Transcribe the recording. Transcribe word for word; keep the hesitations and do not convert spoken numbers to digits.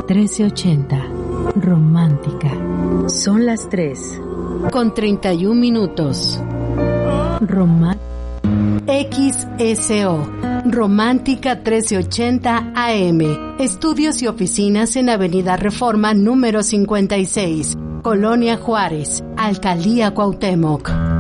trece ochenta. Romántica. Son las tres. Con treinta y un minutos. Romántica. X S O. Romántica trece ochenta A M. Estudios y oficinas en Avenida Reforma número cincuenta y seis. Colonia Juárez. Alcaldía Cuauhtémoc.